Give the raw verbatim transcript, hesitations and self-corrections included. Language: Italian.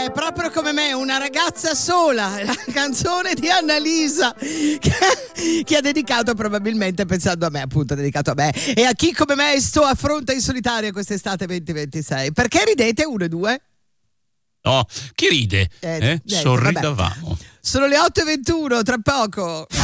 è proprio come me, una ragazza sola, la canzone di Annalisa che, che ha dedicato probabilmente pensando a me, appunto ha dedicato a me e a chi come me sto a fronte in solitaria quest'estate venti ventisei. Perché ridete uno e due? No, chi ride? Eh, Eh? eh, Sorridavamo. Sono le otto e ventuno, tra poco.